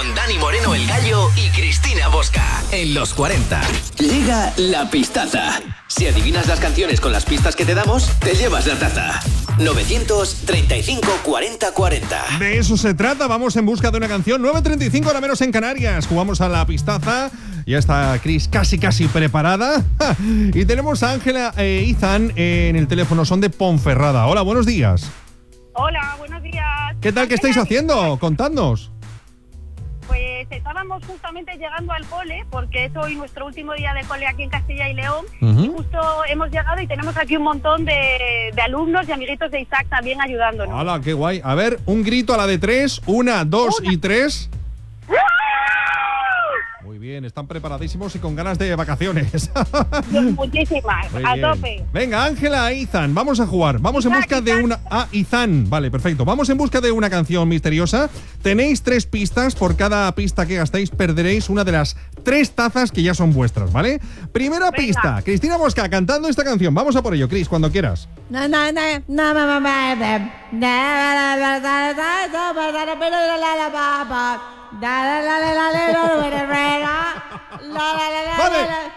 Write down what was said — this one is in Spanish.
con Dani Moreno el Gallo y Cristina Bosca. En los 40. Llega la pistaza. Si adivinas las canciones con las pistas que te damos, te llevas la taza. 935 40 40. De eso se trata, vamos en busca de una canción. 9:35 ahora menos en Canarias. Jugamos a la pistaza. Ya está Cris casi preparada. Y tenemos a Ángela e Izan en el teléfono. Son de Ponferrada. Hola, buenos días. Hola, buenos días. ¿Qué tal? ¿Qué estáis haciendo? Contadnos. Pues estábamos justamente llegando al cole, porque es hoy nuestro último día de cole aquí en Castilla y León. Y justo hemos llegado y tenemos aquí un montón de alumnos y amiguitos de Isaac también ayudándonos. ¡Hala, qué guay! A ver, un grito a la de 3. 1, 2 y 3. Muy bien, están preparadísimos y con ganas de vacaciones. Muchísimas, a tope. Venga, Ángela e Izan, vamos a jugar. Vamos en busca de una... Ah, Izan, vale, perfecto. Vamos en busca de una canción misteriosa. Tenéis 3 pistas. Por cada pista que gastéis perderéis una de las 3 tazas que ya son vuestras, ¿vale? Primera pista, Cristina Bosca cantando esta canción. Vamos a por ello, Cris, cuando quieras. Vale,